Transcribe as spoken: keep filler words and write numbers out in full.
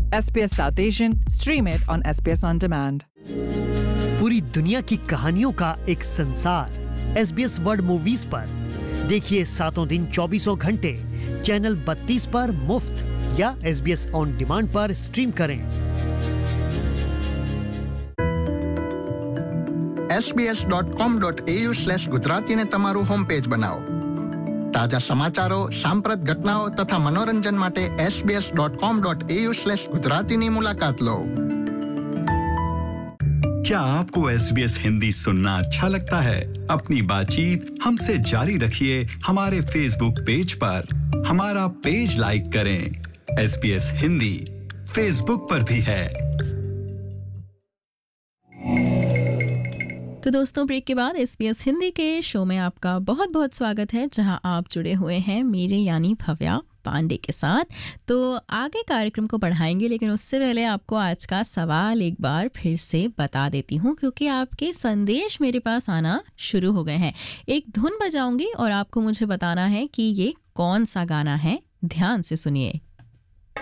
S B S South Asian, stream it on S B S On Demand. पूरी दुनिया की कहानियों का एक संसार S B S world movies पर देखिए सातों दिन चौबीसों घंटे चैनल बत्तीस पर मुफ्त या S B S on demand पर स्ट्रीम करें। S B S dot com dot A U slash Gujarati ને તમારું હોમ પેજ બનાવો। તાજા સમાચારો, સાંપ્રત ઘટનાઓ તથા મનોરંજન માટે S B S dot com dot A U slash Gujarati ની મુલાકાત લો। क्या आपको S B S हिंदी सुनना अच्छा लगता है? अपनी बातचीत हमसे जारी रखिए हमारे फेसबुक पेज पर। हमारा पेज लाइक करें। S B S Hindi Facebook पर भी है। तो दोस्तों, ब्रेक के बाद S B S हिंदी के शो में आपका बहुत बहुत स्वागत है, जहां आप जुड़े हुए हैं मेरे यानी भव्या पांडे के साथ। तो आगे कार्यक्रम को बढ़ाएंगे, लेकिन उससे पहले आपको आज का सवाल एक बार फिर से बता देती हूँ, क्योंकि आपके संदेश मेरे पास आना शुरू हो गए हैं। एक धुन बजाऊंगी और आपको मुझे बताना है कि ये कौन सा गाना है। ध्यान से सुनिए।